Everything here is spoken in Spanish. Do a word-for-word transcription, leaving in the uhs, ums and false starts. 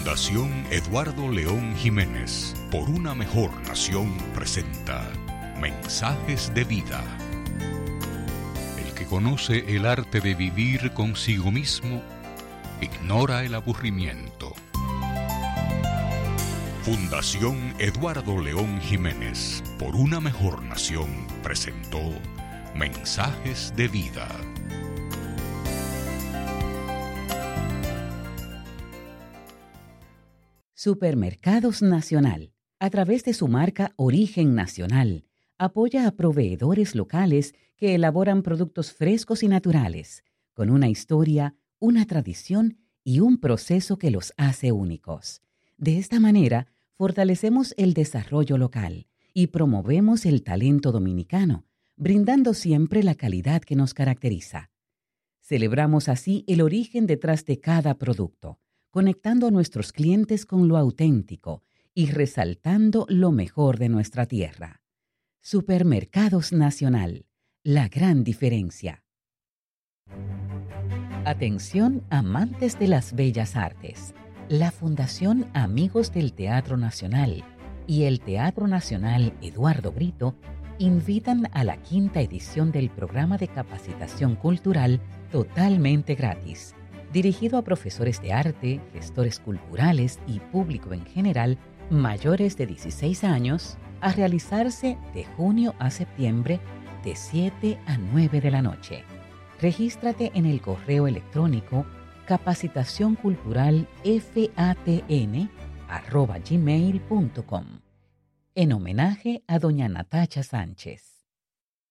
Fundación Eduardo León Jiménez, por una mejor nación, presenta Mensajes de Vida. El que conoce el arte de vivir consigo mismo, ignora el aburrimiento. Fundación Eduardo León Jiménez, por una mejor nación, presentó Mensajes de Vida. Supermercados Nacional, a través de su marca Origen Nacional, apoya a proveedores locales que elaboran productos frescos y naturales, con una historia, una tradición y un proceso que los hace únicos. De esta manera, fortalecemos el desarrollo local y promovemos el talento dominicano, brindando siempre la calidad que nos caracteriza. Celebramos así el origen detrás de cada producto, conectando a nuestros clientes con lo auténtico y resaltando lo mejor de nuestra tierra. Supermercados Nacional, la gran diferencia. Atención, amantes de las bellas artes. La Fundación Amigos del Teatro Nacional y el Teatro Nacional Eduardo Brito invitan a la quinta edición del programa de capacitación cultural totalmente gratis, dirigido a profesores de arte, gestores culturales y público en general mayores de dieciséis años, a realizarse de junio a septiembre de siete a nueve de la noche. Regístrate en el correo electrónico capacitación cultural fatn arroba gmail punto com en homenaje a doña Natacha Sánchez.